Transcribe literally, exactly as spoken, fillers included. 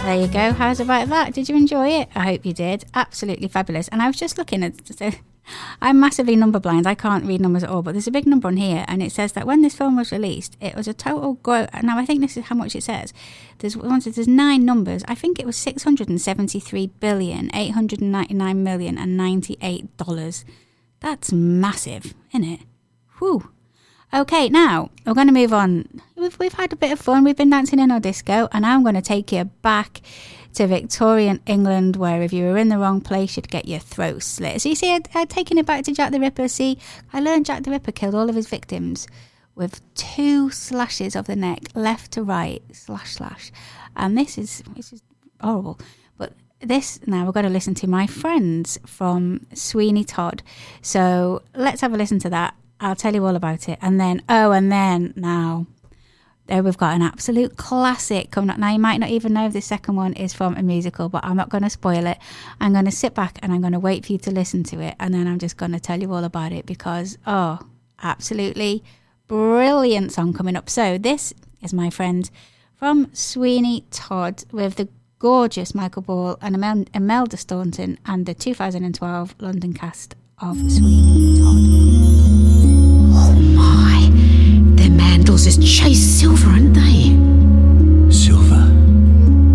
There you go. How's about that? Did you enjoy it? I hope you did. Absolutely fabulous. And I was just looking at... So I'm massively number blind. I can't read numbers at all, but there's a big number on here, and it says that when this film was released, it was a total gross. Now I think this is how much it says. There's there's nine numbers. I think it was six hundred seventy-three billion eight hundred ninety-nine million and ninety-eight dollars. That's massive, isn't it? Whew. Okay, now we're going to move on. We've we've had a bit of fun. We've been dancing in our disco, and I'm going to take you back to Victorian England, where if you were in the wrong place, you'd get your throat slit. So you see, I'd, I'd taken it back to Jack the Ripper. See, I learned Jack the Ripper killed all of his victims with two slashes of the neck, left to right, slash, slash. And this is, this is horrible. But this, now we're going to listen to My Friends from Sweeney Todd. So let's have a listen to that. I'll tell you all about it. And then, oh, and then now, there we've got an absolute classic coming up. Now, you might not even know if the second one is from a musical, but I'm not going to spoil it. I'm going to sit back and I'm going to wait for you to listen to it. And then I'm just going to tell you all about it because, oh, absolutely brilliant song coming up. So this is My Friend from Sweeney Todd with the gorgeous Michael Ball and Imel- Imelda Staunton and the two thousand twelve London cast of Sweeney Todd.